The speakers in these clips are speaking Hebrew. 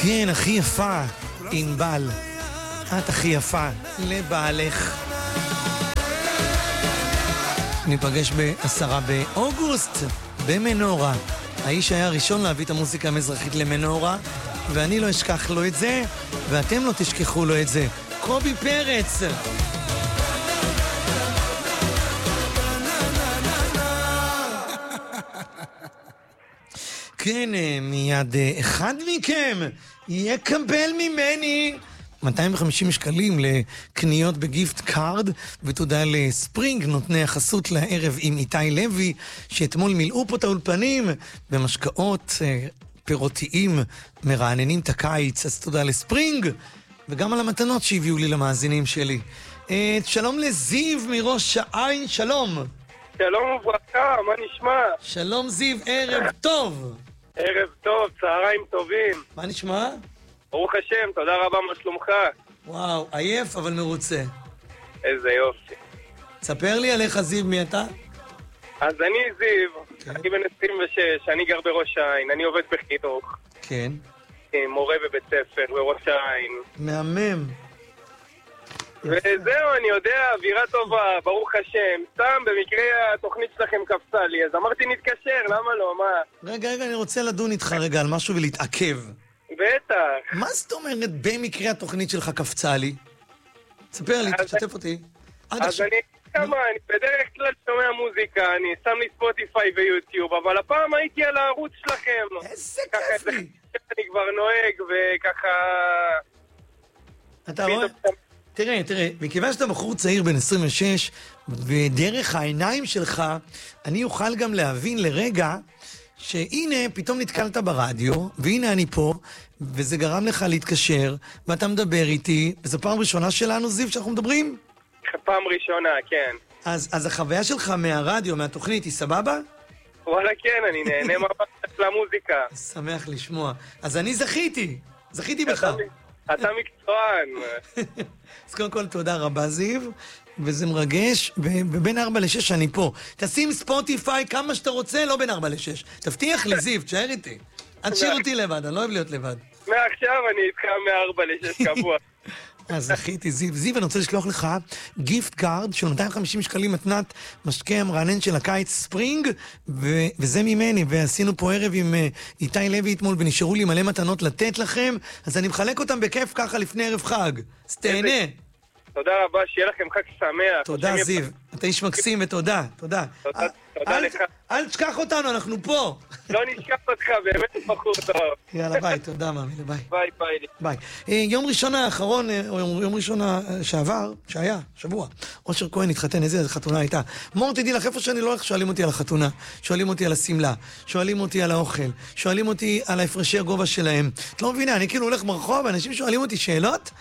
כן, הכי יפה, ענבל. את הכי יפה לבעלך. ניפגש ב10 באוגוסט במנורה. האיש היה הראשון להביא את המוזיקה המזרחית למנורה, ואני לא אשכח לו את זה, ואתם לא תשכחו לו את זה. קובי פרץ. כן, מיד אחד מכם יקבל ממני 250 שקלים לקניות בגיפט קארד, ותודה לספרינג, נותני החסות לערב עם איתי לוי, שאתמול מילאו פה את האולפנים במשקאות פירותיים מרעננים את הקיץ. אז תודה לספרינג, וגם על המתנות שהביאו לי למאזינים שלי. שלום לזיו מראש העין, שלום. שלום וברכה, מה נשמע? שלום זיו, ערב טוב. ערב טוב, צהריים טובים. מה נשמע? ברוך השם, תודה רבה, מה שלומך? וואו, עייף אבל מרוצה. איזה יופי. תספר לי עליך זיו, מי אתה? אז אני זיו, אני בן 26, אני גר בראש העין, אני עובד בחינוך. כן. מורה בבית ספר בראש העין. מהמם. וזהו, אני יודע, אווירה טובה, ברוך השם. סתם, במקרה התוכנית שלכם קפצה לי, אז אמרתי נתקשר, למה לא, מה? רגע, אני רוצה לדון איתך רגע על משהו ולהתעכב. בטח. מה זאת אומרת במקרה התוכנית שלך קפצה לי? תספר לי, תשתף אותי. אז אני בדרך כלל שומע מוזיקה, אני שם לי ספוטיפיי ויוטיוב, אבל הפעם הייתי על הערוץ שלכם. איזה כיף לי. אני כבר נוהג וככה... אתה רואה? תראה, מכיוון שאתה בחור צעיר בן 26, ודרך העיניים שלך, אני אוכל גם להבין לרגע שהנה פתאום נתקלת ברדיו, והנה אני פה, וזה גרם לך להתקשר, ואתה מדבר איתי, וזו פעם ראשונה שלנו, זיו, שאנחנו מדברים? פעם ראשונה, כן. אז החוויה שלך מהרדיו, מהתוכנית, היא סבבה? וואלה, כן, אני נהנה ממש למוזיקה. שמח לשמוע. אז אני זכיתי בך. אתה מקצוען. אז קודם כל תודה רבה זיו, וזה מרגש, ובין 4 ל-6 אני פה. תשים ספוטיפיי כמה שאתה רוצה, לא בין 4 ל-6. תבטיח לי זיו, תשאר איתי. אל תשאיר אותי לבד, אני לא אוהב להיות לבד. מעכשיו אני איתך מ-4 ל-6 קבוע. אז זכיתי זיו. זיו, אני רוצה לשלוח לך גיפט קארד של 250 שקלים מתנת משקה המרענן של הקיץ ספרינג, וזה ממני, ועשינו פה ערב עם איתי לוי אתמול, ונשארו לי מלא מתנות לתת לכם, אז אני מחלק אותם בכיף ככה לפני ערב חג. אז תהנה. תודה רבה, שיהיה לכם חג שמח. תודה זיו, אתה איש מקסים ותודה, תודה. תודה לך. אל תשכח אותנו, אנחנו פה. לא נשכח אותך, באמת בחור טוב. יאללה, ביי, תודה מאמי, ביי. ביי. יום ראשון האחרון, או יום ראשון שהיה, שבוע, אושר כהן התחתן, איזה חתונה הייתה. מור, תדעי לך, איפה שאני לא הולך, שואלים אותי על החתונה, שואלים אותי על הסמלה, שואלים אותי על האוכל, שואלים אותי על ההפרשי הגובה שלהם. את לא מבינה, אני כאילו הולך ברחוב, אנשים שואלים אותי שאלות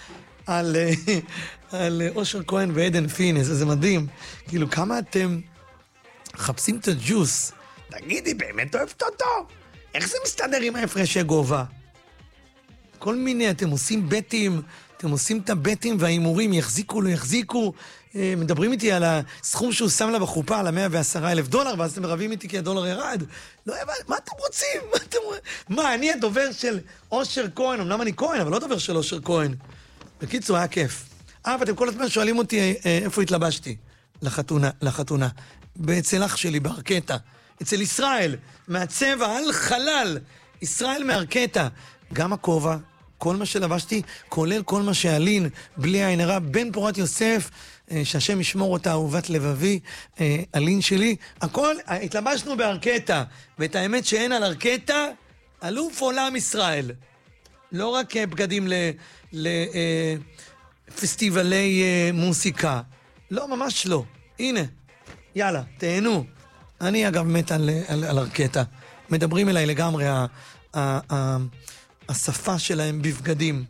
על אושר כהן ועדן פינס, זה מדהים. כאילו, כמה אתם מחפשים את הג'וס? תגידי, באמת אוהבת אותו? איך זה מסתדר עם ההפרשי גובה? כל מיני, אתם עושים בטים, אתם עושים את הבטים והאימורים, יחזיקו, לא יחזיקו, מדברים איתי על הסכום שהוא שם לה בחופה, על $110,000, ואז אתם מרבים איתי כי הדולר ירד. לא הבנתי, מה אתם רוצים? מה, אני הדובר של אושר כהן, אמנם אני כהן, אבל לא דובר של אושר כהן. בקיצור, היה כיף. ואתם כל הזמן שואלים אותי איפה התלבשתי לחתונה. אצל אח שלי בארקטה. אצל ישראל, מהצבע על חלל. ישראל מארקטה. גם הכובע, כל מה שלבשתי, כולל כל מה שעלין, בלי עין הרע, בן פורת יוסף, שהשם ישמור אותה, אהובת לבבי, עלין שלי. הכל, התלבשנו בארקטה. ואת האמת שאין על ארקטה, אלוף עולם ישראל. לא רק בגדים לפסטיבלי מוסיקה. לא, ממש לא. הנה, יאללה, תהנו. אני אגב מת על ארקטה. מדברים אליי לגמרי השפה שלהם בבגדים.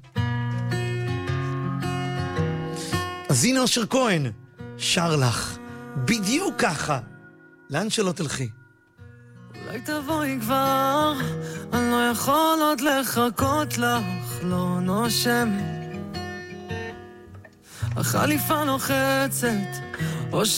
אז הנה אושר כהן, שר לך. בדיוק ככה. לאן שלא תלכי. אולי תבואי כבר, אני לא יכול עוד לחכות לך, לא נושם. החליפה לוחצת, או